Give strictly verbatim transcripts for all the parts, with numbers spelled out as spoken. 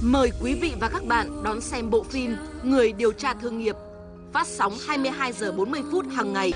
Mời quý vị và các bạn đón xem bộ phim Người điều tra thương nghiệp, phát sóng hai mươi hai giờ bốn mươi phút hàng ngày.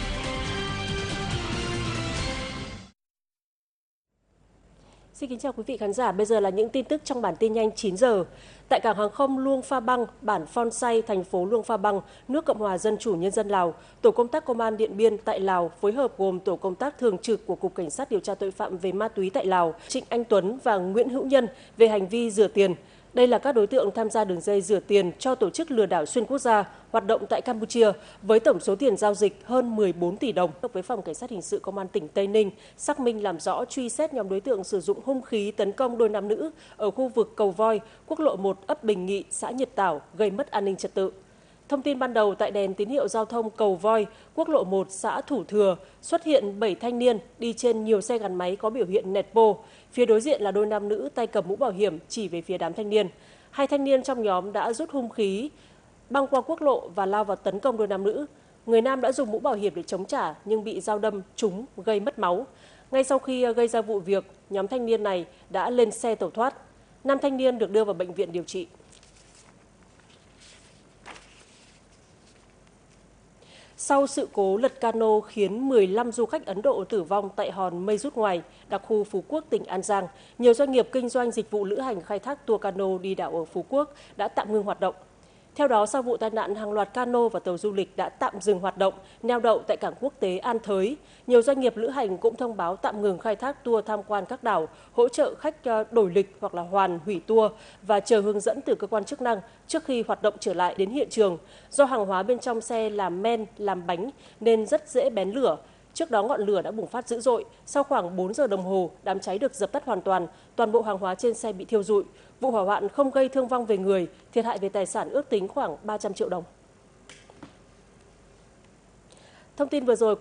Xin kính chào quý vị khán giả, bây giờ là những tin tức trong bản tin nhanh chín giờ. Tại cảng hàng không Luông Pha Băng, bản Phon Say, thành phố Luông Pha Băng, nước Cộng hòa Dân chủ Nhân dân Lào, tổ công tác công an Điện Biên tại Lào phối hợp gồm tổ công tác thường trực của Cục Cảnh sát điều tra tội phạm về ma túy tại Lào, Trịnh Anh Tuấn và Nguyễn Hữu Nhân về hành vi rửa tiền. Đây là các đối tượng tham gia đường dây rửa tiền cho tổ chức lừa đảo xuyên quốc gia hoạt động tại Campuchia với tổng số tiền giao dịch hơn mười bốn tỷ đồng. Với Phòng Cảnh sát Hình sự Công an tỉnh Tây Ninh xác minh làm rõ truy xét nhóm đối tượng sử dụng hung khí tấn công đôi nam nữ ở khu vực Cầu Voi, quốc lộ một, ấp Bình Nghị, xã Nhật Tảo gây mất an ninh trật tự. Thông tin ban đầu, tại đèn tín hiệu giao thông Cầu Voi, quốc lộ một, xã Thủ Thừa xuất hiện bảy thanh niên đi trên nhiều xe gắn máy có biểu hiện nẹt bô. Phía đối diện là đôi nam nữ tay cầm mũ bảo hiểm chỉ về phía đám thanh niên. Hai thanh niên trong nhóm đã rút hung khí băng qua quốc lộ và lao vào tấn công đôi nam nữ. Người nam đã dùng mũ bảo hiểm để chống trả nhưng bị dao đâm trúng gây mất máu. Ngay sau khi gây ra vụ việc, nhóm thanh niên này đã lên xe tẩu thoát. Năm thanh niên được đưa vào bệnh viện điều trị. Sau sự cố lật cano khiến mười lăm du khách Ấn Độ tử vong tại hòn Mây Rút Ngoài, đặc khu Phú Quốc, tỉnh An Giang, nhiều doanh nghiệp kinh doanh dịch vụ lữ hành khai thác tour cano đi đảo ở Phú Quốc đã tạm ngưng hoạt động. Theo đó, sau vụ tai nạn, hàng loạt cano và tàu du lịch đã tạm dừng hoạt động, neo đậu tại cảng quốc tế An Thới. Nhiều doanh nghiệp lữ hành cũng thông báo tạm ngừng khai thác tour tham quan các đảo, hỗ trợ khách đổi lịch hoặc là hoàn hủy tour và chờ hướng dẫn từ cơ quan chức năng trước khi hoạt động trở lại đến hiện trường. Do hàng hóa bên trong xe làm men, làm bánh nên rất dễ bén lửa. Trước đó, ngọn lửa đã bùng phát dữ dội. Sau khoảng bốn giờ đồng hồ, đám cháy được dập tắt hoàn toàn. Toàn bộ hàng hóa trên xe bị thiêu rụi. Vụ hỏa hoạn không gây thương vong về người, thiệt hại về tài sản ước tính khoảng ba trăm triệu đồng. Thông tin vừa rồi